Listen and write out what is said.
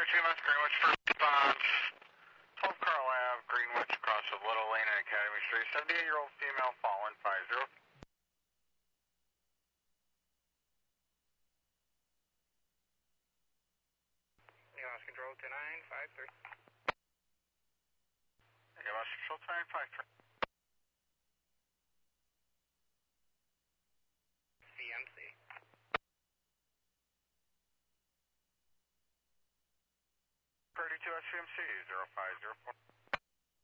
TMS Greenwich first response. 12 Carl Ave, Greenwich, across of Little Lane and Academy Street. 78-year-old female fallen, 50. Lost control 2953. Lost control 2953. CMC. 32 SCMC 0504.